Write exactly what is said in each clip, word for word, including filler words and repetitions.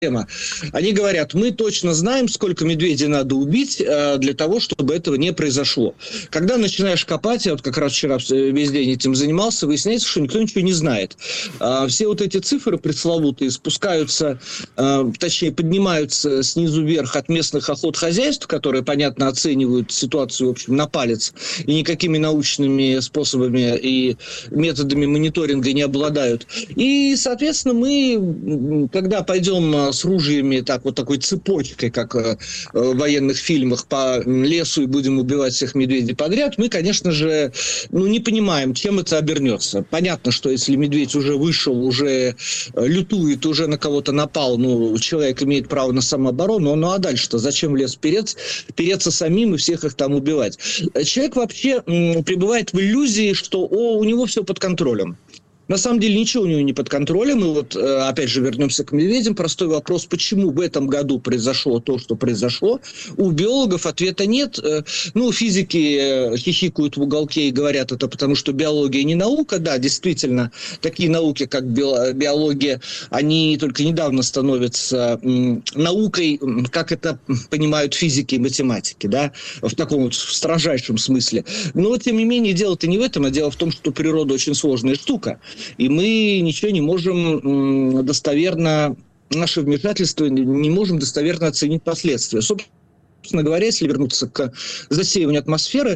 Они говорят, мы точно знаем, сколько медведей надо убить э, для того, чтобы этого не произошло. Когда начинаешь копать, я вот как раз вчера весь день этим занимался, выясняется, что никто ничего не знает. Э, все вот эти цифры пресловутые спускаются, э, точнее поднимаются снизу вверх от местных охотхозяйств, которые, понятно, оценивают ситуацию, в общем, на палец, и никакими научными способами и методами мониторинга не обладают. И, соответственно, мы, когда пойдем с ружьями, так вот такой цепочкой, как э, в военных фильмах, по лесу и будем убивать всех медведей подряд, мы, конечно же, ну, не понимаем, чем это обернется. Понятно, что если медведь уже вышел, уже лютует, уже на кого-то напал, ну, человек имеет право на самооборону, ну, а дальше-то зачем в лес переться, переться самим и всех их там убивать? Человек вообще м, пребывает в иллюзии, что о, у него все под контролем. На самом деле ничего у него не под контролем. И вот, опять же, вернемся к медведям. Простой вопрос, почему в этом году произошло то, что произошло. У биологов ответа нет. Ну, физики хихикают в уголке и говорят, это потому, что биология не наука. Да, действительно, такие науки, как биология, они только недавно становятся наукой, как это понимают физики и математики, да, в таком вот строжайшем смысле. Но, тем не менее, дело-то не в этом, а дело в том, что природа очень сложная штука. И мы ничего не можем достоверно, наше вмешательство не можем достоверно оценить последствия. Собственно говоря, если вернуться к засеиванию атмосферы,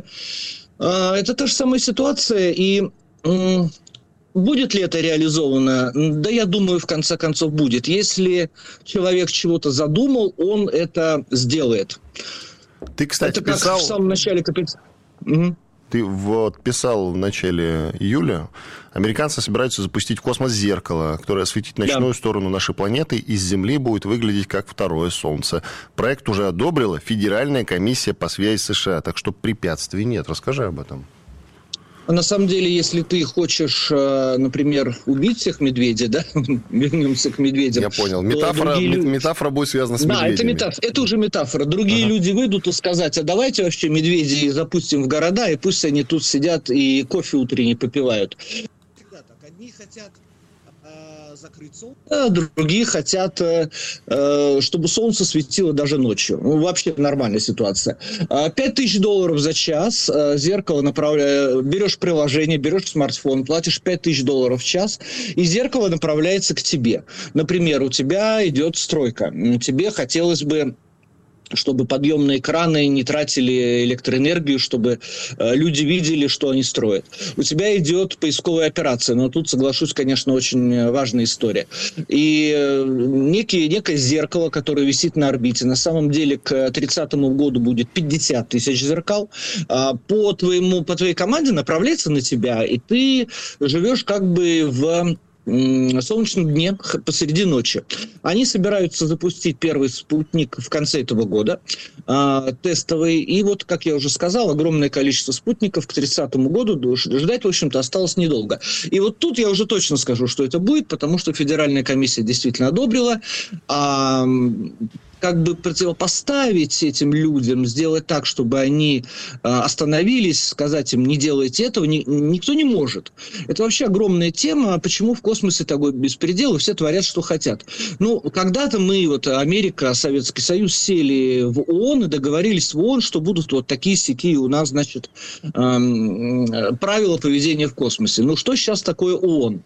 это та же самая ситуация. И будет ли это реализовано? Да, я думаю, в конце концов будет. Если человек чего-то задумал, он это сделает. Ты, кстати, это как писал... в самом начале капитала. Угу. Ты вот писал в начале июля, американцы собираются запустить в космос зеркало, которое осветит ночную да. сторону нашей планеты, и с Земли будет выглядеть как второе Солнце. Проект уже одобрила Федеральная комиссия по связи США, так что препятствий нет. Расскажи об этом. На самом деле, если ты хочешь, например, убить всех медведей, да, вернемся к медведям. Я понял. Метафора, другие... метафора будет связана с да, медведями. Да, это метафора. Это уже метафора. Другие ага. люди выйдут и сказать, а давайте вообще медведей запустим в города, и пусть они тут сидят и кофе утренний попивают. Всегда так. Одни хотят закрыть солнце, а другие хотят, чтобы солнце светило даже ночью. Ну, вообще нормальная ситуация. пять тысяч долларов за час, зеркало направляешь, берешь приложение, берешь смартфон, платишь пять тысяч долларов в час, и зеркало направляется к тебе. Например, у тебя идет стройка. Тебе хотелось бы, чтобы подъемные краны не тратили электроэнергию, чтобы э, люди видели, что они строят. У тебя идет поисковая операция, но тут, соглашусь, конечно, очень важная история. И э, некий, некое зеркало, которое висит на орбите, на самом деле к тридцатому году будет пятьдесят тысяч зеркал, э, по, твоему, по твоей команде направляется на тебя, и ты живешь как бы в солнечном дне посреди ночи. Они собираются запустить первый спутник в конце этого года, э, тестовый. И вот, как я уже сказал, огромное количество спутников к тридцатому году ждать, в общем-то, осталось недолго. И вот тут я уже точно скажу, что это будет, потому что Федеральная комиссия действительно одобрила. А как бы противопоставить этим людям, сделать так, чтобы они э, остановились, сказать им, не делайте этого, ни, никто не может. Это вообще огромная тема, почему в космосе такой беспредел, и все творят, что хотят. Ну, когда-то мы, вот Америка, Советский Союз, сели в ООН и договорились в ООН, что будут вот такие-сякие у нас, значит, э, правила поведения в космосе. Ну, что сейчас такое ООН?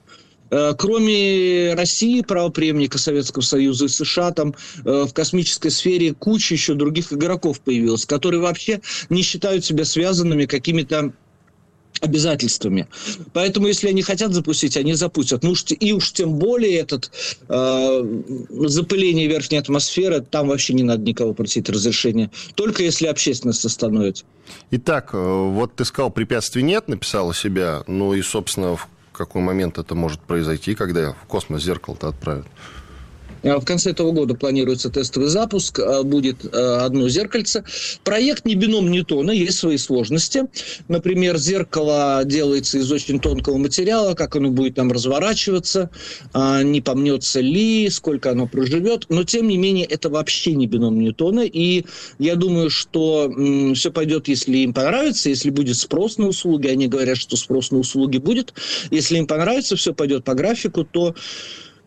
Кроме России, правопреемника Советского Союза, и США, там э, в космической сфере куча еще других игроков появилась, которые вообще не считают себя связанными какими-то обязательствами. Поэтому, если они хотят запустить, они запустят. Ну, и уж тем более этот э, запыление верхней атмосферы, там вообще не надо никого просить разрешения. Только если общественность остановит. Итак, вот ты сказал, препятствий нет, написал у себя. Ну и, собственно, в какой момент это может произойти, когда в космос зеркало-то отправят? В конце этого года планируется тестовый запуск, будет одно зеркальце. Проект не бином Ньютона, есть свои сложности. Например, зеркало делается из очень тонкого материала, как оно будет там разворачиваться, не помнется ли, сколько оно проживет. Но, тем не менее, это вообще не бином Ньютона. И я думаю, что м, все пойдет, если им понравится, если будет спрос на услуги. Они говорят, что спрос на услуги будет. Если им понравится, все пойдет по графику, то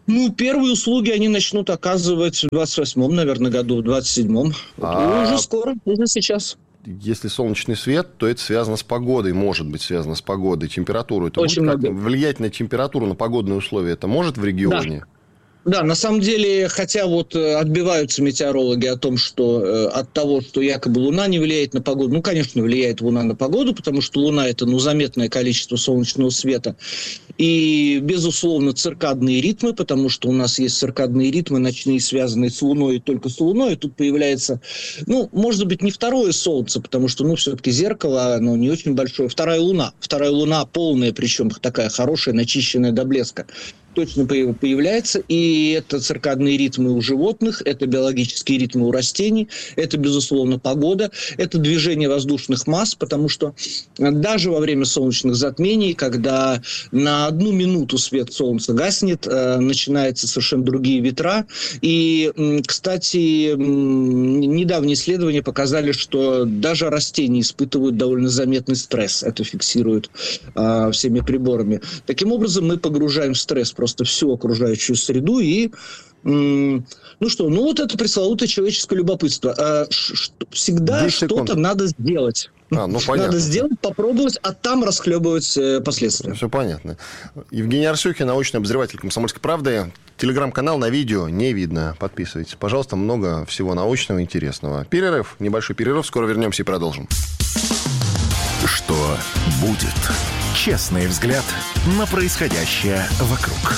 Ну, первые услуги они начнут оказывать в двадцать восьмом, наверное, году, в двадцать седьмом. А... Уже скоро, уже сейчас. Если солнечный свет, то это связано с погодой, может быть связано с погодой. Температуру это Очень будет много. Влиять на температуру, на погодные условия это может в регионе? Да. Да, на самом деле, хотя вот отбиваются метеорологи о том, что э, от того, что якобы Луна не влияет на погоду, ну, конечно, влияет Луна на погоду, потому что Луна – это, ну, заметное количество солнечного света. И, безусловно, циркадные ритмы, потому что у нас есть циркадные ритмы, ночные, связанные с Луной и только с Луной. И тут появляется, ну, может быть, не второе Солнце, потому что, ну, все-таки зеркало, оно не очень большое. Вторая Луна. Вторая Луна полная, причем такая хорошая, начищенная до блеска. Точно появляется, и это циркадные ритмы у животных, это биологические ритмы у растений, это, безусловно, погода, это движение воздушных масс, потому что даже во время солнечных затмений, когда на одну минуту свет солнца гаснет, начинаются совершенно другие ветра. И, кстати, недавние исследования показали, что даже растения испытывают довольно заметный стресс, это фиксируют всеми приборами. Таким образом, мы погружаем в стресс просто всю окружающую среду и, ну что, ну вот это пресловутое человеческое любопытство. А, ш, всегда что-то надо сделать. А, ну, понятно. Надо сделать, попробовать, а там расхлебывать э, последствия. Все понятно. Евгений Арсюхин, научный обозреватель «Комсомольской правды». Телеграм-канал на видео не видно. Подписывайтесь. Пожалуйста, много всего научного и интересного. Перерыв, небольшой перерыв. Скоро вернемся и продолжим. Что будет? Честный взгляд на происходящее вокруг.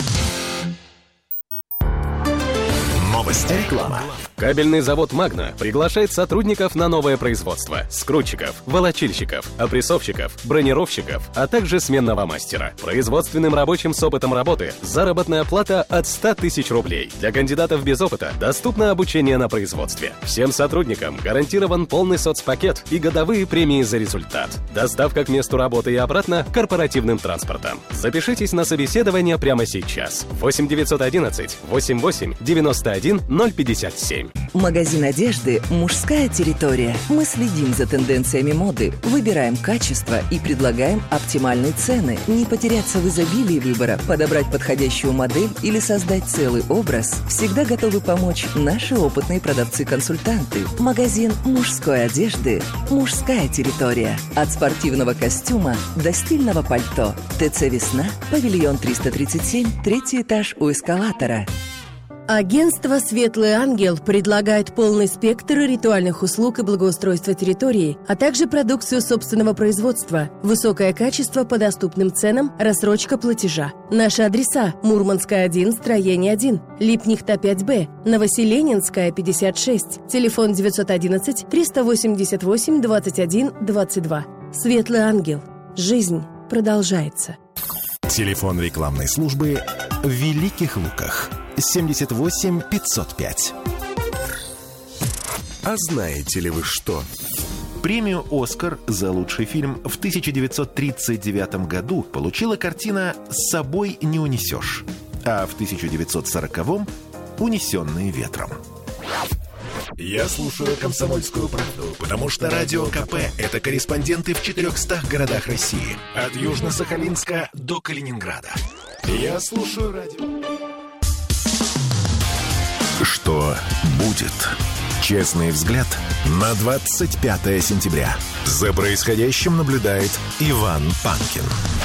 Новости. Реклама. Кабельный завод «Магна» приглашает сотрудников на новое производство. Скрутчиков, волочильщиков, опрессовщиков, бронировщиков, а также сменного мастера. Производственным рабочим с опытом работы заработная плата от ста тысяч рублей. Для кандидатов без опыта доступно обучение на производстве. Всем сотрудникам гарантирован полный соцпакет и годовые премии за результат. Доставка к месту работы и обратно корпоративным транспортом. Запишитесь на собеседование прямо сейчас. восемь девятьсот одиннадцать восемьдесят восемь девяносто один ноль пятьдесят семь. Магазин одежды «Мужская территория». Мы следим за тенденциями моды, выбираем качество и предлагаем оптимальные цены. Не потеряться в изобилии выбора, подобрать подходящую модель или создать целый образ всегда готовы помочь наши опытные продавцы-консультанты. Магазин мужской одежды «Мужская территория». От спортивного костюма до стильного пальто. ТЦ «Весна», павильон триста тридцать семь, третий этаж у эскалатора. Агентство «Светлый ангел» предлагает полный спектр ритуальных услуг и благоустройства территории, а также продукцию собственного производства, высокое качество по доступным ценам, рассрочка платежа. Наши адреса: Мурманская, один, строение один, Липнихта, пять Б, Новоселенинская, пятьдесят шесть, телефон девятьсот одиннадцать триста восемьдесят восемь двадцать один двадцать два. «Светлый ангел». Жизнь продолжается. Телефон рекламной службы в Великих Луках. семьдесят восемь пятьсот пять. А знаете ли вы что? Премию «Оскар» за лучший фильм в тысяча девятьсот тридцать девятом году получила картина «С собой не унесешь», а в тысяча девятьсот сороковом «Унесенные ветром». Я слушаю «Комсомольскую правду», потому что Радио КП – это корреспонденты в четырехстах городах России. От Южно-Сахалинска до Калининграда. Я слушаю радио. Что будет? Честный взгляд на двадцать пятое сентября. За происходящим наблюдает Иван Панкин.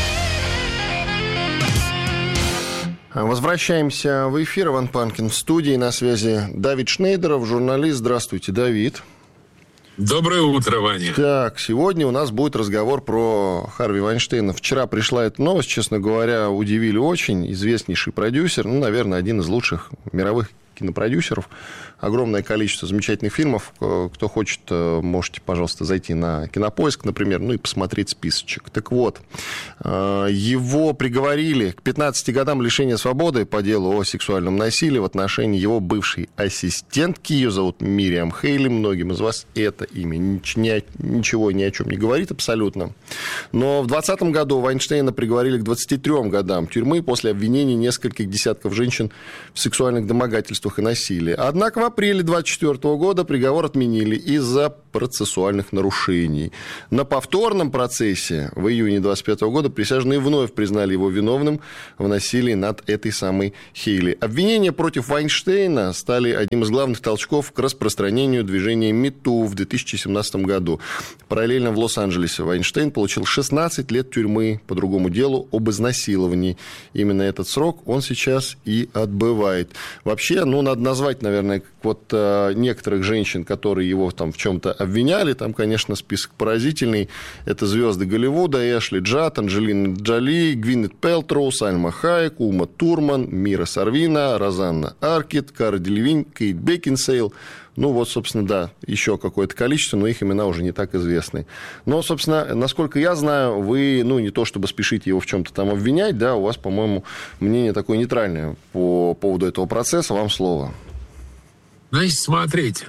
Возвращаемся в эфир. Иван Панкин в студии. На связи Давид Шнейдеров, журналист. Здравствуйте, Давид. Доброе утро, Ваня. Так, сегодня у нас будет разговор про Харви Вайнштейна. Вчера пришла эта новость, честно говоря, удивили очень. Известнейший продюсер, ну, наверное, один из лучших мировых кинопродюсеров. Огромное количество замечательных фильмов. Кто хочет, можете, пожалуйста, зайти на Кинопоиск, например, ну и посмотреть списочек. Так вот, его приговорили к пятнадцати годам лишения свободы по делу о сексуальном насилии в отношении его бывшей ассистентки. Ее зовут Мириам Хейли. Многим из вас это имя ничего ни о чем не говорит абсолютно. Но в двадцатом году Вайнштейна приговорили к двадцати трём годам тюрьмы после обвинений нескольких десятков женщин в сексуальных домогательствах и насилии. Однако в апреле двадцать четвёртого года приговор отменили из-за процессуальных нарушений. На повторном процессе в июне двадцать пятого года присяжные вновь признали его виновным в насилии над этой самой Хейли. Обвинения против Вайнштейна стали одним из главных толчков к распространению движения МИТУ в две тысячи семнадцатом году. Параллельно в Лос-Анджелесе Вайнштейн получил шестнадцать лет тюрьмы по другому делу об изнасиловании. Именно этот срок он сейчас и отбывает. Вообще, ну, надо назвать, наверное, вот э, некоторых женщин, которые его там в чем-то обвиняли. Там, конечно, список поразительный. Это звезды Голливуда: Эшли Джад, Анджелина Джоли, Гвинет Пэлтроу, Сальма Хайек, Ума Турман, Мира Сорвина, Розанна Аркет, Кара Делевинь, Кейт Бекинсейл. Ну, вот, собственно, да, еще какое-то количество, но их имена уже не так известны. Но, собственно, насколько я знаю, вы, ну, не то чтобы спешите его в чем-то там обвинять, да, у вас, по-моему, мнение такое нейтральное по поводу этого процесса. Вам слово. Значит, смотрите.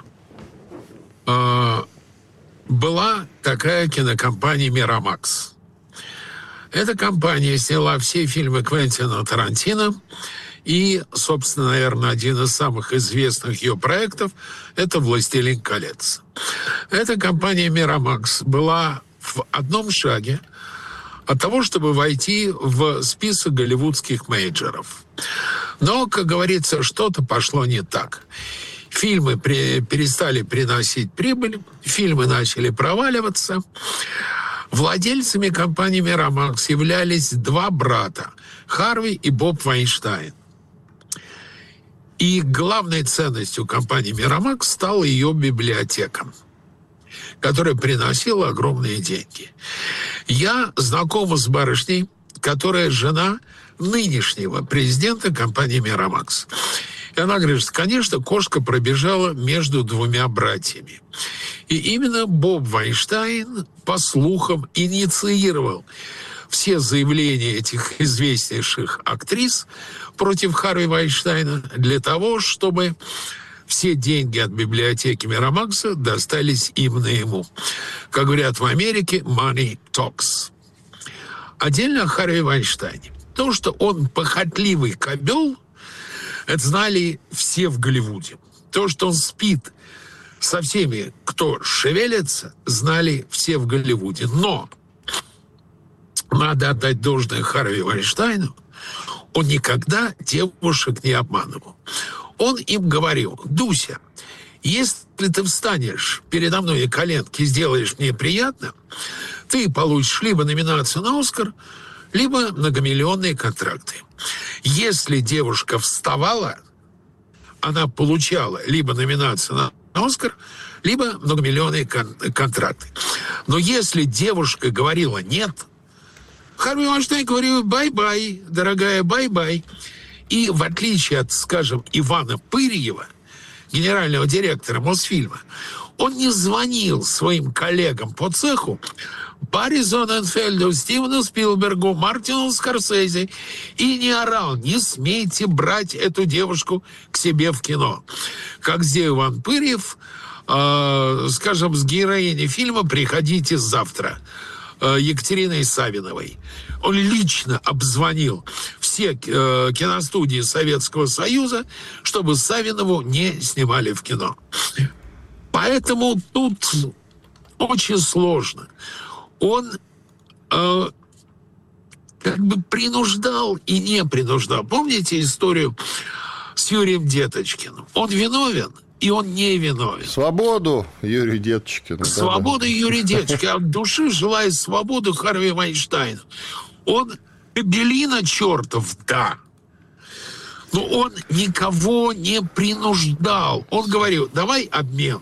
Была такая кинокомпания «Мирамакс». Эта компания сняла все фильмы Квентина Тарантино. И, собственно, наверное, один из самых известных ее проектов – это «Властелин колец». Эта компания «Мирамакс» была в одном шаге от того, чтобы войти в список голливудских мейджоров. Но, как говорится, что-то пошло не так. Фильмы при, перестали приносить прибыль, фильмы начали проваливаться. Владельцами компании «Мирамакс» являлись два брата – Харви и Боб Вайнштейн. И главной ценностью компании «Мирамакс» стала ее библиотека, которая приносила огромные деньги. Я знакома с барышней, которая жена нынешнего президента компании «Мирамакс». И она говорит, что, конечно, кошка пробежала между двумя братьями. И именно Боб Вайнштейн, по слухам, инициировал все заявления этих известнейших актрис против Харви Вайнштейна для того, чтобы все деньги от библиотеки Мирамакса достались именно ему. Как говорят в Америке, money talks. Отдельно о Харви Вайнштейне. То, что он похотливый кобел, это знали все в Голливуде. То, что он спит со всеми, кто шевелится, знали все в Голливуде. Но надо отдать должное Харви Вайнштейну, он никогда девушек не обманывал. Он им говорил: Дуся, если ты встанешь передо мной и коленки сделаешь мне приятно, ты получишь либо номинацию на «Оскар», либо многомиллионные контракты. Если девушка вставала, она получала либо номинацию на «Оскар», либо многомиллионные кон- контракты. Но если девушка говорила «нет», Харви Вайнштейн говорил: бай-бай, дорогая, бай-бай. И в отличие от, скажем, Ивана Пырьева, генерального директора Мосфильма, он не звонил своим коллегам по цеху, Барри Зонненфельду, Стивену Спилбергу, Мартину Скорсезе, и не орал: не смейте брать эту девушку к себе в кино. Как сделал Иван Пырьев, э, скажем, с героиней фильма «Приходите завтра», Екатериной Савиновой. Он лично обзвонил все э, киностудии Советского Союза, чтобы Савинову не снимали в кино. Поэтому тут очень сложно. Он э, как бы принуждал и не принуждал. Помните историю с Юрием Деточкиным? Он виновен, и он не виновен. Свободу Юрию Деточкину. Свободу да, да. Юрию Деточкину. От души желает свободу Харви Вайнштейну. Он кобелина чертов, да. Но он никого не принуждал. Он говорил: давай обмен.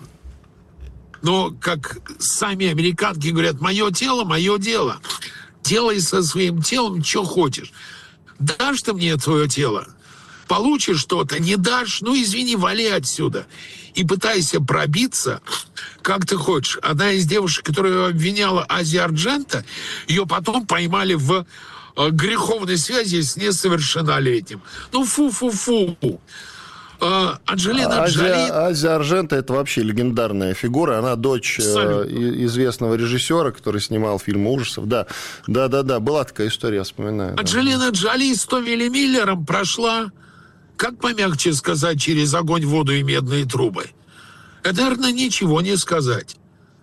Но, как сами американки говорят, мое тело, мое дело. Делай со своим телом, что хочешь. Дашь ты мне твое тело, получишь что-то, не дашь, ну, извини, вали отсюда. И пытайся пробиться, как ты хочешь. Одна из девушек, которую обвиняла Ази Ардженто, ее потом поймали в э, греховной связи с несовершеннолетним. Ну, фу-фу-фу. Э, Анджелина Азия, Джоли... Азия Ардженто — это вообще легендарная фигура. Она дочь э, известного режиссера, который снимал фильмы ужасов. Да, да, да, да. Была такая история, я вспоминаю. Анджелина да. Джоли с Томми Миллером прошла, как помягче сказать, через огонь, воду и медные трубы. Это, наверное, ничего не сказать.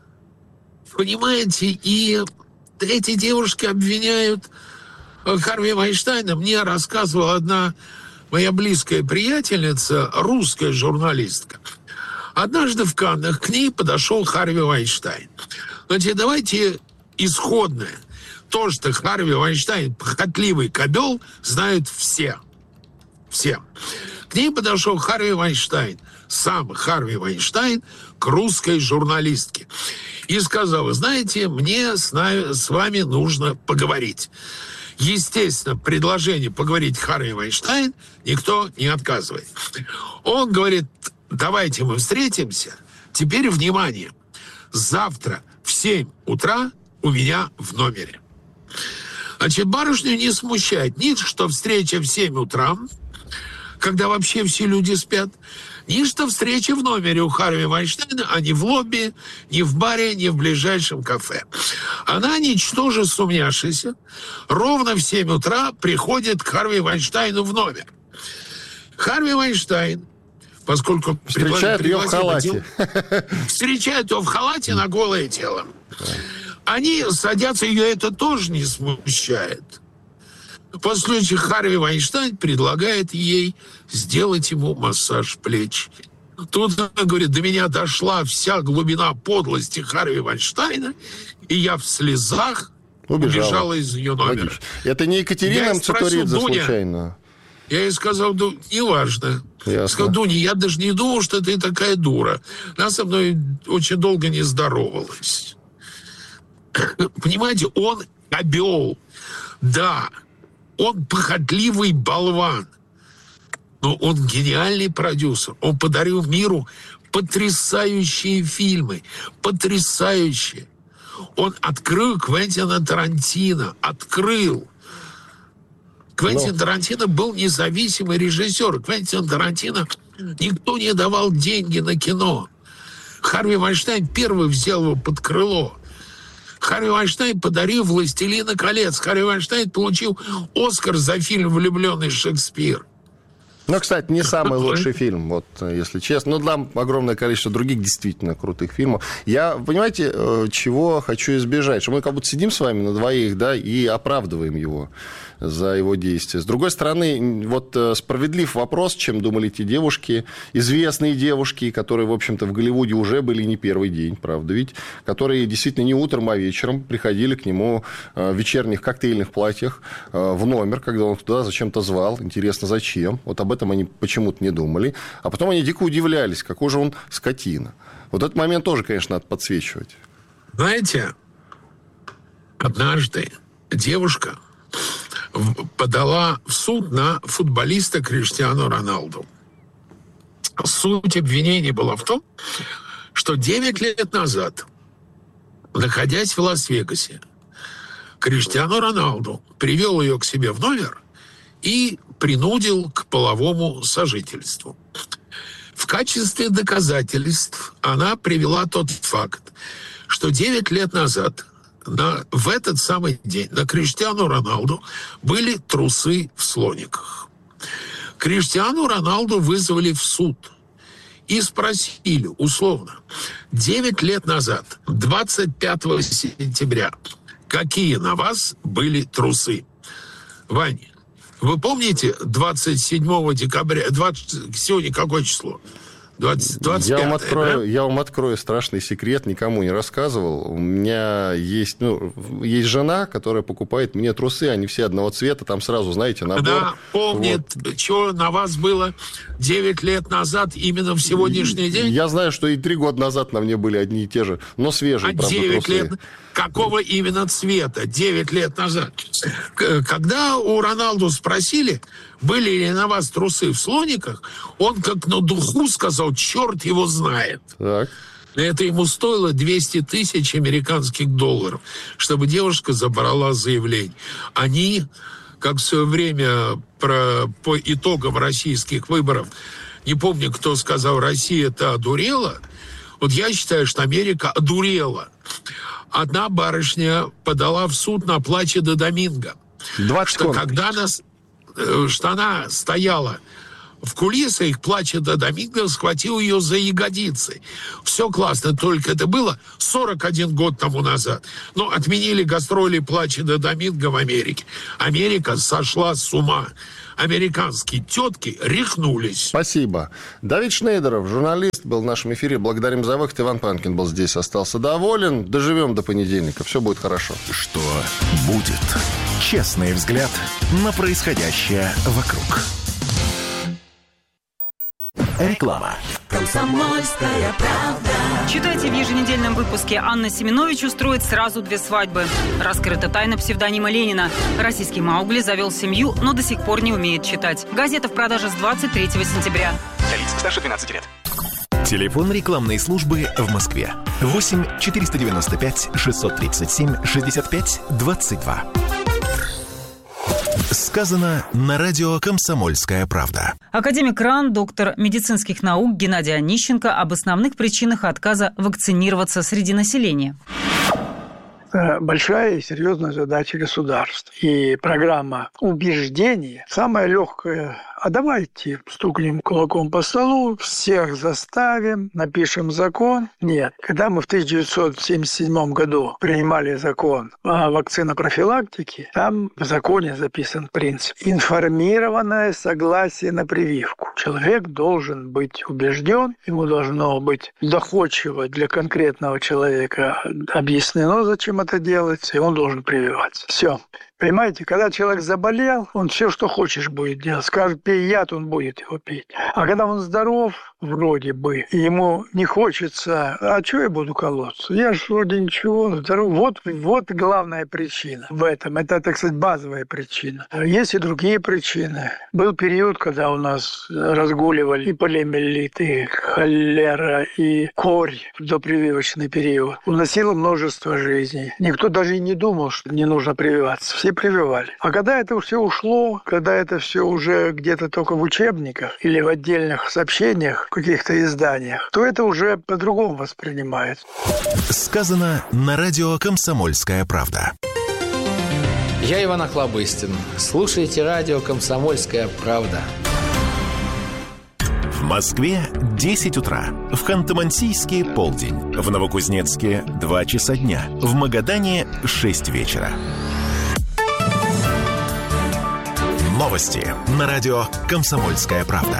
Понимаете, и эти девушки обвиняют Харви Вайнштейна. Мне рассказывала одна моя близкая приятельница, русская журналистка. Однажды в Каннах к ней подошел Харви Вайнштейн. Значит, давайте исходное. То, что Харви Вайнштейн похотливый кобел, знают все. Все. К ней подошел Харви Вайнштейн, сам Харви Вайнштейн, к русской журналистке. И сказал: вы знаете, мне с, нами, с вами нужно поговорить. Естественно, предложение поговорить Харви Вайнштейн никто не отказывает. Он говорит: давайте мы встретимся. Теперь, внимание, завтра в семь утра у меня в номере. Значит, барышню не смущает ни что встреча в семь утра, когда вообще все люди спят, ни что встреча в номере у Харви Вайнштейна, а не в лобби, ни в баре, ни в ближайшем кафе. Она, ничтоже сумняшися, ровно в семь утра приходит к Харви Вайнштейну в номер. Харви Вайнштейн, поскольку встречает ее в халате. Встречает ее в халате на голое тело. Они садятся, ее это тоже не смущает. После чего Харви Вайнштейн предлагает ей сделать ему массаж плеч. Тут она говорит: до меня дошла вся глубина подлости Харви Вайнштейна, и я в слезах убежала, убежала из ее номера. Логично. Это не Екатерина Мцатуридзе случайно? Я ей сказал: да, неважно. Я сказал: Дуня, я даже не думал, что ты такая дура. Она со мной очень долго не здоровалась. Понимаете, он кобел. Да, он похотливый болван. Но он гениальный продюсер. Он подарил миру потрясающие фильмы. Потрясающие. Он открыл Квентина Тарантино. Открыл. Квентин Но... Тарантино был независимый режиссер. Квентин Тарантино никто не давал деньги на кино. Харви Вайнштейн первый взял его под крыло. Харви Вайнштейн подарил «Властелина колец». Харви Вайнштейн получил «Оскар» за фильм «Влюбленный Шекспир». Ну, кстати, не самый лучший фильм, вот, если честно. Но там огромное количество других действительно крутых фильмов. Я, понимаете, чего хочу избежать? Что мы как будто сидим с вами на двоих, да, и оправдываем его за его действия. С другой стороны, вот справедлив вопрос, чем думали те девушки, известные девушки, которые, в общем-то, в Голливуде уже были не первый день, правда ведь, которые действительно не утром, а вечером приходили к нему в вечерних коктейльных платьях в номер, когда он туда зачем-то звал. Интересно, зачем? Вот об этом они почему-то не думали. А потом они дико удивлялись, какой же он скотина. Вот этот момент тоже, конечно, надо подсвечивать. Знаете, однажды девушка подала в суд на футболиста Криштиану Роналду. Суть обвинения была в том, что девять лет назад, находясь в Лас-Вегасе, Криштиану Роналду привел ее к себе в номер и принудил к половому сожительству. В качестве доказательств она привела тот факт, что девять лет назад на, в этот самый день на Криштиану Роналду были трусы в слониках. Криштиану Роналду вызвали в суд и спросили условно: девять лет назад, двадцать пятого сентября, какие на вас были трусы? Ваня, вы помните двадцать седьмого декабря, двадцать, сегодня какое число? двадцать, двадцать пятое, я, вам открою, да? я вам открою страшный секрет, никому не рассказывал. У меня есть, ну, есть жена, которая покупает мне трусы, они все одного цвета, там сразу, знаете, набор. Она помнит, вот, что на вас было девять лет назад именно в сегодняшний день? Я знаю, что и три года назад на мне были одни и те же, но свежие, а правда, девять трусы. Лет... Какого именно цвета? девять лет назад. Когда у Роналду спросили, были ли на вас трусы в слониках, он как на духу сказал: черт его знает. Так. Это ему стоило двести тысяч американских долларов, чтобы девушка забрала заявление. Они, как в свое время про, по итогам российских выборов, не помню, кто сказал: Россия-то одурела. Вот я считаю, что Америка одурела. Одна барышня подала в суд на Плача де Доминго. двадцать что, когда она, что она стояла в кулисах Плачида Доминго схватил ее за ягодицы. Все классно, только это было сорок один год тому назад. Но отменили гастроли Плачида Доминго в Америке. Америка сошла с ума. Американские тетки рехнулись. Спасибо. Давид Шнейдеров, журналист, был в нашем эфире. Благодарим за выход. Иван Панкин был здесь, остался доволен. Доживем до понедельника. Все будет хорошо. Что будет? Честный взгляд на происходящее вокруг. Реклама. Комсомольская правда. Читайте в еженедельном выпуске. Анна Семенович устроит сразу две свадьбы. Раскрыта тайна псевдонима Ленина. Российский Маугли завел семью, но до сих пор не умеет читать. Газета в продаже с двадцать третьего сентября. Для лиц старше двенадцати лет. Телефон рекламной службы в Москве. восемь четыреста девяносто пять шестьсот тридцать семь шестьдесят пять двадцать два. Сказано на радио «Комсомольская правда». Академик РАН, доктор медицинских наук Геннадий Онищенко об основных причинах отказа вакцинироваться среди населения. Большая и серьезная задача государства. И программа убеждения самая легкая. А давайте стукнем кулаком по столу, всех заставим, напишем закон. Нет. Когда мы в тысяча девятьсот семьдесят седьмом году принимали закон о вакцинопрофилактике, там в законе записан принцип информированное согласие на прививку. Человек должен быть убежден, ему должно быть доходчиво для конкретного человека объяснено, зачем это делается, и он должен прививаться. Все. Понимаете, когда человек заболел, он все, что хочешь, будет делать. Скажет, пей яд, он будет его пить. А когда он здоров, вроде бы, и ему не хочется, а что я буду колоться? Я же вроде ничего, здоров. Вот, вот главная причина в этом. Это, так сказать, базовая причина. Есть и другие причины. Был период, когда у нас разгуливали и полиомиелит, и холера, и корь, допрививочный период. Уносило множество жизней. Никто даже и не думал, что не нужно прививаться. Все прививали. А когда это все ушло, когда это все уже где-то только в учебниках или в отдельных сообщениях, в каких-то изданиях, то это уже по-другому воспринимается. Сказано на радио «Комсомольская правда». Я Иван Охлобыстин. Слушайте радио «Комсомольская правда». В Москве десять утра. В Ханты-Мансийске полдень. В Новокузнецке два часа дня. В Магадане шесть вечера. Новости на радио «Комсомольская правда».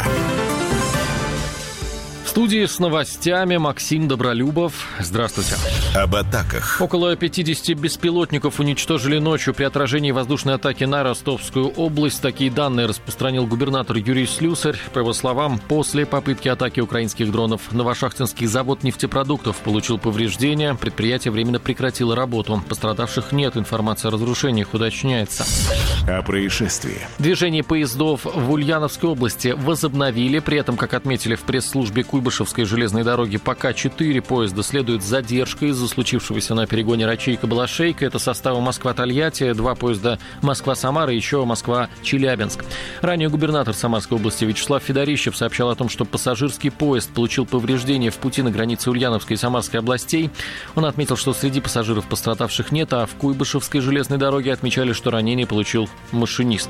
В студии с новостями Максим Добролюбов. Здравствуйте. Об атаках. Около пятьдесят беспилотников уничтожили ночью при отражении воздушной атаки на Ростовскую область. Такие данные распространил губернатор Юрий Слюсарь. По его словам, после попытки атаки украинских дронов Новошахтинский завод нефтепродуктов получил повреждения. Предприятие временно прекратило работу. Пострадавших нет. Информация о разрушениях уточняется. О происшествии. Движение поездов в Ульяновской области возобновили. При этом, как отметили в пресс-службе Куйбышевской железной дороги, пока четыре поезда следуют с задержкой из-за случившегося на перегоне Рачейка-Балашейка. Это составы Москва-Тольятти, два поезда Москва-Самара и еще Москва-Челябинск. Ранее губернатор Самарской области Вячеслав Федорищев сообщал о том, что пассажирский поезд получил повреждения в пути на границе Ульяновской и Самарской областей. Он отметил, что среди пассажиров пострадавших нет, а в Куйбышевской железной дороге отмечали, что ранение получил машинист.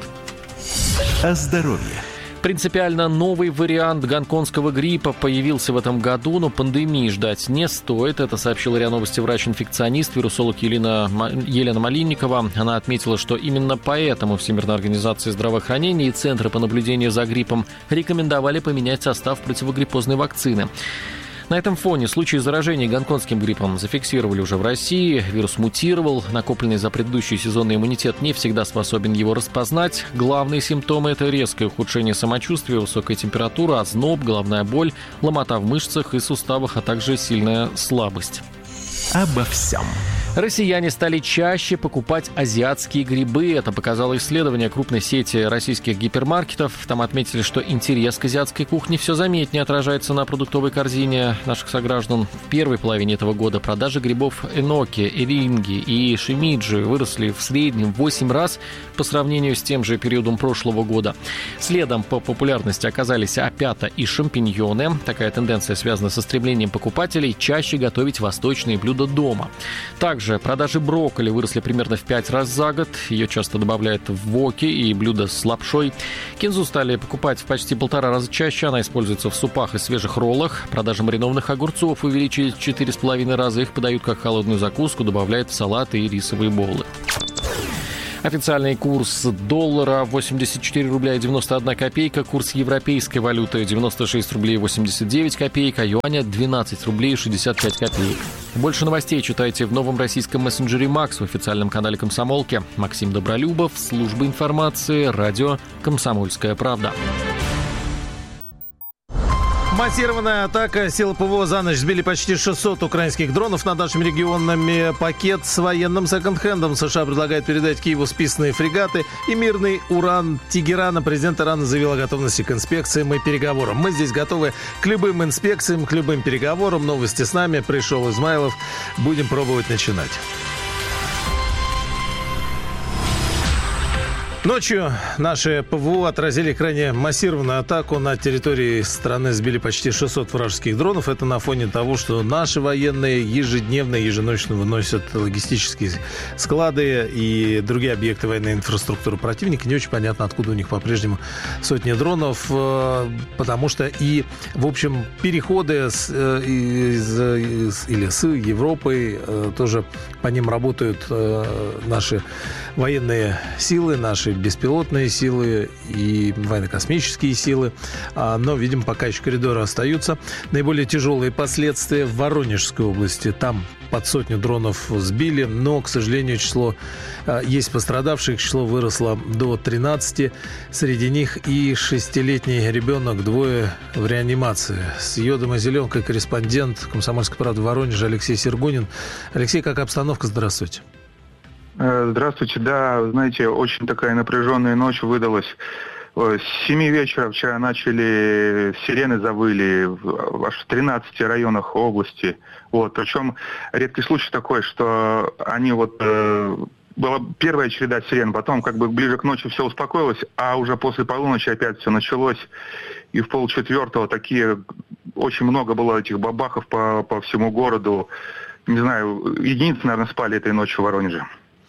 О здоровье. Принципиально новый вариант гонконгского гриппа появился в этом году, но пандемии ждать не стоит. Это сообщила РИА Новости врач-инфекционист, вирусолог Елена, Елена Малинникова. Она отметила, что именно поэтому Всемирная организация здравоохранения и Центры по наблюдению за гриппом рекомендовали поменять состав противогриппозной вакцины. На этом фоне случаи заражения гонконгским гриппом зафиксировали уже в России. Вирус мутировал. Накопленный за предыдущий сезонный иммунитет не всегда способен его распознать. Главные симптомы – это резкое ухудшение самочувствия, высокая температура, озноб, головная боль, ломота в мышцах и суставах, а также сильная слабость. Обо всем. Россияне стали чаще покупать азиатские грибы. Это показало исследование крупной сети российских гипермаркетов. Там отметили, что интерес к азиатской кухне все заметнее отражается на продуктовой корзине наших сограждан. В первой половине этого года продажи грибов эноки, эринги и шимиджи выросли в среднем в восемь раз по сравнению с тем же периодом прошлого года. Следом по популярности оказались опята и шампиньоны. Такая тенденция связана со стремлением покупателей чаще готовить восточные блюда дома. Также продаже. Продажи брокколи выросли примерно в пять раз за год. Ее часто добавляют в воки и блюда с лапшой. Кинзу стали покупать в почти полтора раза чаще. Она используется в супах и свежих роллах. Продажи маринованных огурцов увеличились в четыре с половиной раза. Их подают как холодную закуску, добавляют в салаты и рисовые боллы. Официальный курс доллара восемьдесят четыре рубля и девяносто одна копейка, курс европейской валюты девяносто шесть рублей восемьдесят девять копеек, а юаня двенадцать рублей шестьдесят пять копеек. Больше новостей читайте в новом российском мессенджере Макс в официальном канале «Комсомолки». Максим Добролюбов, служба информации, радио «Комсомольская правда». Массированная атака. Силы ПВО за ночь сбили почти шестьсот украинских дронов над нашими регионами. Пакет с военным секонд-хендом США предлагает передать Киеву списанные фрегаты и мирный уран Тегерана. Президент Ирана заявил о готовности к инспекциям и переговорам. Мы здесь готовы к любым инспекциям, к любым переговорам. Новости с нами. Пришел Измайлов. Будем пробовать начинать. Ночью наши ПВО отразили крайне массированную атаку. На территории страны сбили почти шестьсот вражеских дронов. Это на фоне того, что наши военные ежедневно, еженочно выносят логистические склады и другие объекты военной инфраструктуры противника. Не очень понятно, откуда у них по-прежнему сотни дронов, потому что и, в общем, переходы с, из, из, или с Европой тоже по ним работают наши военные силы, наши беспилотные силы и военно-космические силы. Но, видимо, пока еще коридоры остаются. Наиболее тяжелые последствия в Воронежской области. Там под сотню дронов сбили, но, к сожалению, число есть пострадавших. Число выросло до тринадцати. Среди них и шестилетний ребенок, двое в реанимации. С йодом и зеленкой корреспондент «Комсомольской правды» в Воронеже Алексей Сергунин. Алексей, как обстановка? Здравствуйте. Здравствуйте. Да, знаете, очень такая напряженная ночь выдалась. С семи вечера вчера начали, сирены завыли аж в тринадцати районах области. Вот. Причем редкий случай такой, что они вот... Была первая череда сирен, потом как бы ближе к ночи все успокоилось, а уже после полуночи опять все началось. И в полчетвертого такие... Очень много было этих бабахов по, по всему городу. Не знаю, единицы, наверное, спали этой ночью в Воронеже.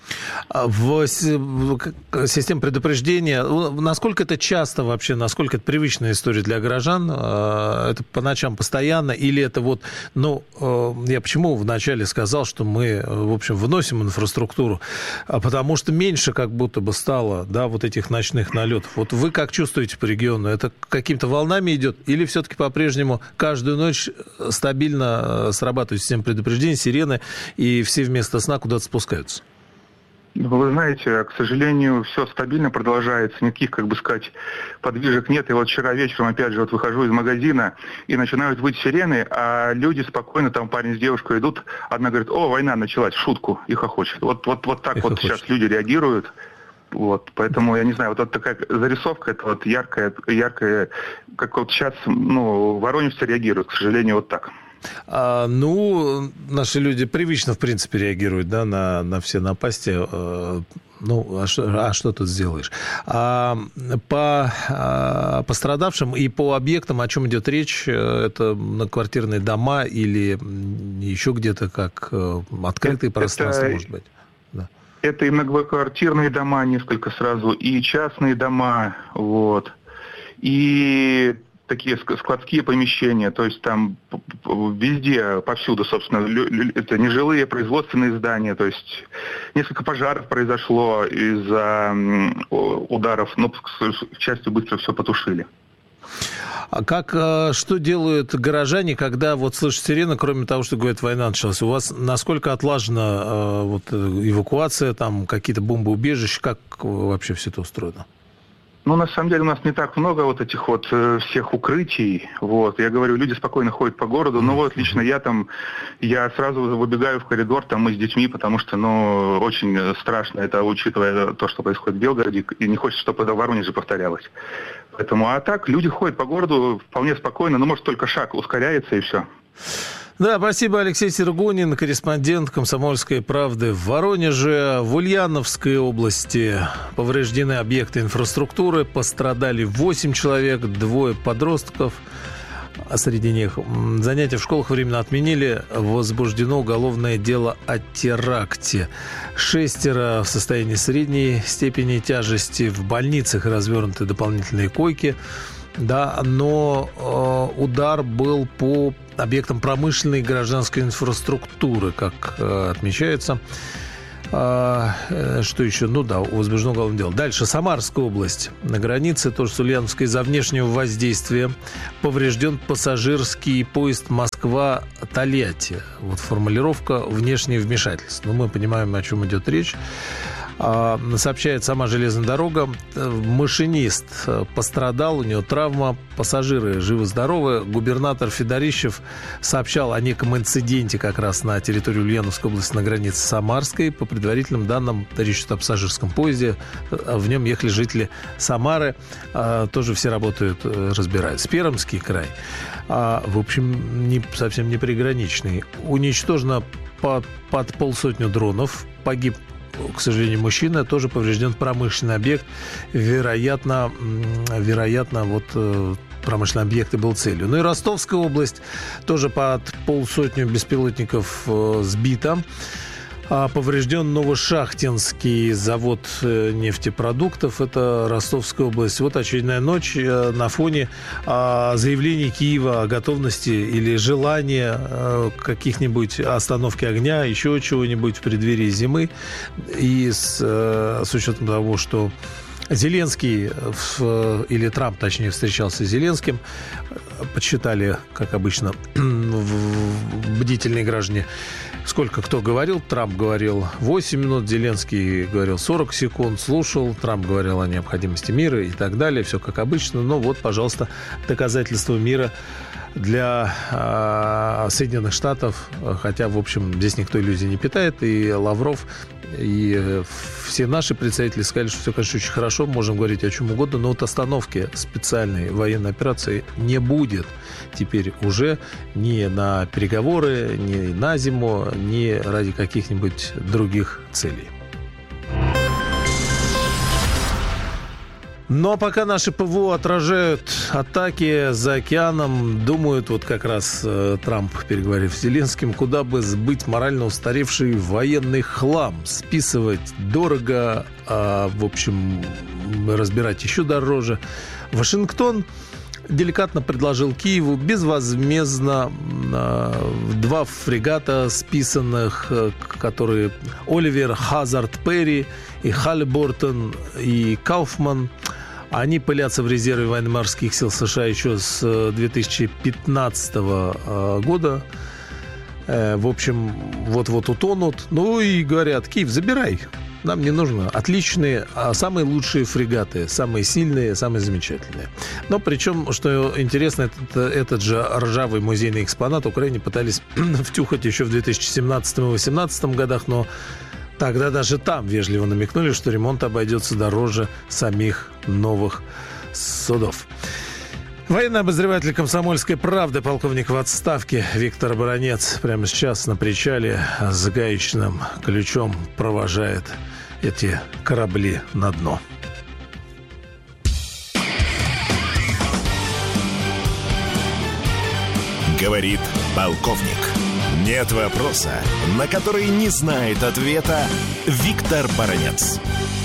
В системе предупреждения, насколько это часто вообще, насколько это привычная история для горожан? Это по ночам постоянно или это вот, ну, я почему вначале сказал, что мы, в общем, выносим инфраструктуру, потому что меньше как будто бы стало, да, вот этих ночных налетов. Вот вы как чувствуете по региону? Это какими-то волнами идет или все-таки по-прежнему каждую ночь стабильно срабатывает система предупреждения, сирены, и все вместо сна куда-то спускаются? Вы знаете, к сожалению, все стабильно продолжается, никаких, как бы сказать, подвижек нет. И вот вчера вечером, опять же, вот выхожу из магазина, и начинают выть сирены, а люди спокойно, там парень с девушкой идут, одна говорит: о, война началась, шутку, и хохочет. Вот, вот, вот так и вот хохочет. Сейчас люди реагируют. Вот, поэтому, я не знаю, вот, вот такая зарисовка, это вот яркая, яркая, как вот сейчас, ну, воронежцы реагируют, к сожалению, вот так. А, ну, наши люди привычно, в принципе, реагируют, да, на, на все напасти. А, ну, а что, а что тут сделаешь? А, по а, пострадавшим и по объектам, о чем идет речь, это многоквартирные дома или еще где-то как открытые это, пространства, это... может быть? Да. Это и многоквартирные дома несколько сразу, и частные дома, вот, и такие складские помещения, то есть там везде, повсюду, собственно, это нежилые производственные здания, то есть несколько пожаров произошло из-за ударов, но, к счастью, быстро все потушили. А как, что делают горожане, когда вот слышат сирены, кроме того, что говорят, война началась? У вас насколько отлажена вот, эвакуация, там какие-то бомбоубежища, как вообще все это устроено? Ну, на самом деле, у нас не так много вот этих вот э, всех укрытий, вот, я говорю, люди спокойно ходят по городу, но вот лично я там, я сразу выбегаю в коридор, там мы с детьми, потому что, ну, очень страшно это, учитывая то, что происходит в Белгороде, и не хочется, чтобы это в Воронеже повторялось. Поэтому, а так, люди ходят по городу вполне спокойно, ну, может, только шаг ускоряется и все. Да, спасибо, Алексей Сергунин, корреспондент «Комсомольской правды» в Воронеже. В Ульяновской области повреждены объекты инфраструктуры, пострадали восемь человек, двое подростков. среди них. Занятия в школах временно отменили. Возбуждено уголовное дело о теракте. Шестеро в состоянии средней степени тяжести. В больницах развернуты дополнительные койки. Да, но э, удар был по объектам промышленной и гражданской инфраструктуры, как э, отмечается. А, что еще? Ну да, возбуждено уголовное дело. Дальше. Самарская область. На границе, тоже с Ульяновской, из-за внешнего воздействия поврежден пассажирский поезд Москва-Тольятти. Вот формулировка «внешнее вмешательство». Ну, мы понимаем, о чем идет речь. А, сообщает сама железная дорога. Машинист пострадал, у него травма. Пассажиры живы-здоровы. Губернатор Федорищев сообщал о неком инциденте как раз на территории Ульяновской области на границе Самарской. По предварительным данным, речь идет о пассажирском поезде. В нем ехали жители Самары. А, тоже все работают, разбираются. Пермский край. А, в общем, не, совсем не приграничный. Уничтожено под, под полсотни дронов. Погиб, к сожалению, мужчина, тоже поврежден промышленный объект. Вероятно, вероятно, вот промышленный объект и был целью. Ну и Ростовская область, тоже под полсотню беспилотников сбита. Поврежден Новошахтинский завод нефтепродуктов. Это Ростовская область. Вот очередная ночь на фоне заявлений Киева о готовности или желания каких-нибудь остановки огня, еще чего-нибудь в преддверии зимы. И с, с учетом того, что Зеленский, или Трамп, точнее, встречался с Зеленским, подсчитали, как обычно, бдительные граждане, сколько кто говорил. Трамп говорил восемь минут, Зеленский говорил сорок секунд, слушал. Трамп говорил о необходимости мира и так далее. Все как обычно. Но вот, пожалуйста, доказательство мира для э, Соединенных Штатов. Хотя, в общем, здесь никто иллюзий не питает. И Лавров, и э, все наши представители сказали, что все, конечно, очень хорошо. Можем говорить о чем угодно. Но вот остановки специальной военной операции не будет теперь уже ни на переговоры, ни на зиму, ни ради каких-нибудь других целей. Но пока наши ПВО отражают атаки за океаном, думают, вот как раз э, Трамп, переговорив с Зеленским, куда бы сбыть морально устаревший военный хлам. Списывать дорого, а, в общем, разбирать еще дороже. Вашингтон деликатно предложил Киеву безвозмездно э, два фрегата списанных, э, которые Оливер Хазард Перри и Халлибортон и Кауфман. Они пылятся в резерве военно-морских сил США еще с две тысячи пятнадцатого э, года. Э, в общем, вот-вот утонут. Ну и говорят: Киев, забирай. Нам не нужно. Отличные, а самые лучшие фрегаты, самые сильные, самые замечательные. Но причем, что интересно, этот, этот же ржавый музейный экспонат Украине пытались втюхать еще в две тысячи семнадцатом и две тысячи восемнадцатом годах, но тогда даже там вежливо намекнули, что ремонт обойдется дороже самих новых судов. Военный обозреватель «Комсомольской правды», полковник в отставке Виктор Баранец прямо сейчас на причале с гаечным ключом провожает эти корабли на дно. Говорит полковник. Нет вопроса, на который не знает ответа Виктор Баранец.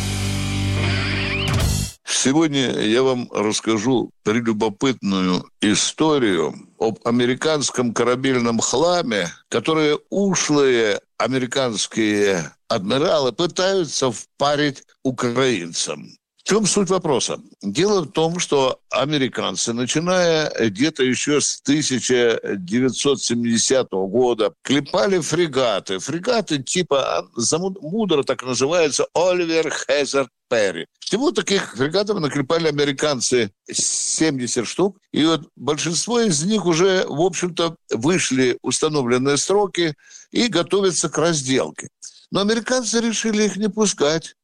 Сегодня я вам расскажу прелюбопытную историю об американском корабельном хламе, которые ушлые американские адмиралы пытаются впарить украинцам. В чем суть вопроса? Дело в том, что американцы, начиная где-то еще с тысяча девятьсот семидесятого года, клепали фрегаты. Фрегаты типа, мудро так называется, Оливер Хазард Перри. Всего таких фрегатов наклепали американцы семьдесят штук. И вот большинство из них уже, в общем-то, вышли установленные сроки и готовятся к разделке. Но американцы решили их не пускать.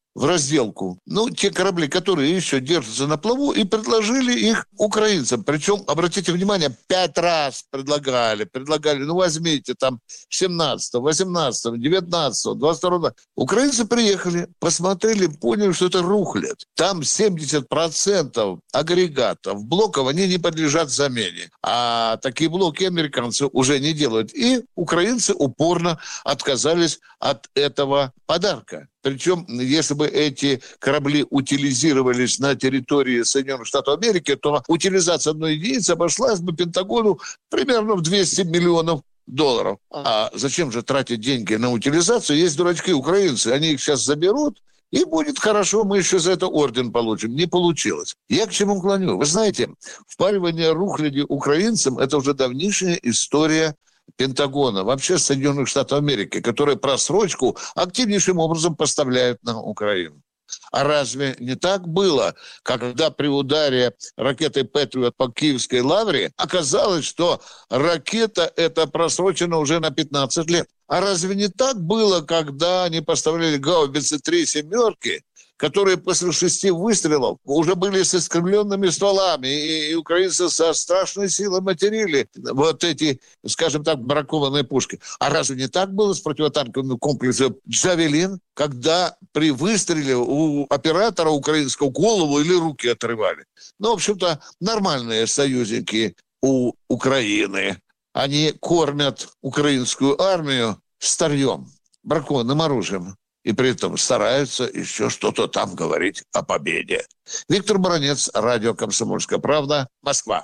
в разделку, ну, те корабли, которые еще держатся на плаву, и предложили их украинцам. Причем, обратите внимание, пять раз предлагали, предлагали, ну, возьмите там семнадцатого, восемнадцатого, девятнадцатого, двадцать второго. Украинцы приехали, посмотрели, поняли, что это рухлядь. Там семьдесят процентов агрегатов, блоков, они не подлежат замене. А такие блоки американцы уже не делают. И украинцы упорно отказались от этого подарка. Причем, если бы эти корабли утилизировались на территории Соединенных Штатов Америки, то утилизация одной единицы обошлась бы Пентагону примерно в двести миллионов долларов. А зачем же тратить деньги на утилизацию? Есть дурачки украинцы, они их сейчас заберут, и будет хорошо, мы еще за это орден получим. Не получилось. Я к чему клоню? Вы знаете, впаривание рухляди украинцам – это уже давнейшая история Пентагона, вообще Соединенных Штатов Америки, которые просрочку активнейшим образом поставляют на Украину. А разве не так было, когда при ударе ракетой «Патриот» по Киевской лавре оказалось, что ракета эта просрочена уже на пятнадцать лет? А разве не так было, когда они поставляли гаубицы «три семерки», которые после шести выстрелов уже были с искривленными стволами, и, и украинцы со страшной силой материли вот эти, скажем так, бракованные пушки. А разве не так было с противотанковым комплексом «Джавелин», когда при выстреле у оператора украинского голову или руки отрывали? Ну, в общем-то, нормальные союзники у Украины. Они кормят украинскую армию старьем, бракованным оружием. И при этом стараются еще что-то там говорить о победе. Виктор Баранец, радио «Комсомольская правда», Москва.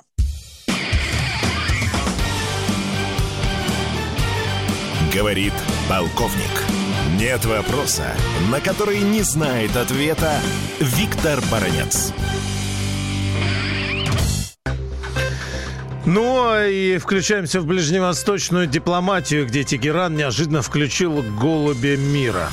Говорит полковник. Нет вопроса, на который не знает ответа Виктор Баранец. Ну и включаемся в ближневосточную дипломатию, где Тегеран неожиданно включил голубя мира.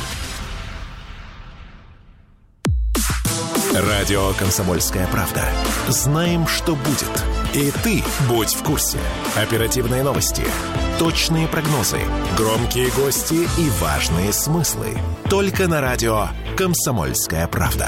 Радио «Комсомольская правда». Знаем, что будет. И ты будь в курсе. Оперативные новости, точные прогнозы, громкие гости и важные смыслы. Только на радио «Комсомольская правда».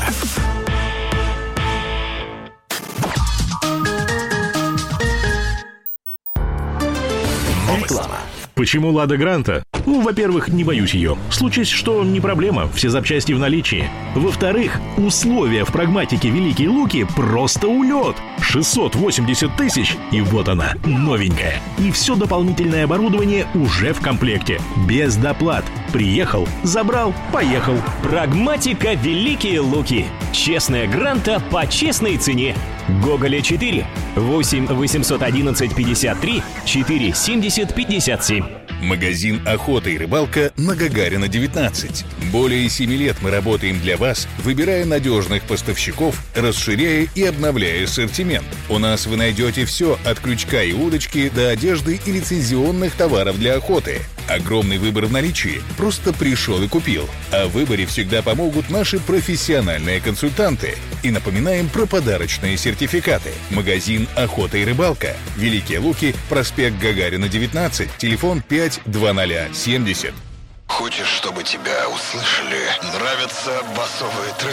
Реклама. Почему «Лада Гранта»? Ну, во-первых, не боюсь ее. Случись, что не проблема, все запчасти в наличии. Во-вторых, условия в прагматике «Великие Луки» просто улет. шестьсот восемьдесят тысяч, и вот она, новенькая. И все дополнительное оборудование уже в комплекте. Без доплат. Приехал, забрал, поехал. Прагматика «Великие Луки». Честная Гранта по честной цене. Гоголя четыре, восемь восемьсот одиннадцать пятьдесят три четыре семьдесят пятьдесят семь. Магазин «Охота и рыбалка» на Гагарина, девятнадцать. Более семи лет мы работаем для вас, выбирая надежных поставщиков, расширяя и обновляя ассортимент. У нас вы найдете все от крючка и удочки до одежды и лицензионных товаров для охоты. Огромный выбор в наличии. Просто пришел и купил. О выборе всегда помогут наши профессиональные консультанты. И напоминаем про подарочные сертификаты. Магазин «Охота и рыбалка». Великие Луки, проспект Гагарина, девятнадцать, телефон пять два ноль семьдесят. Хочешь, чтобы тебя услышали? Нравятся басовые треки?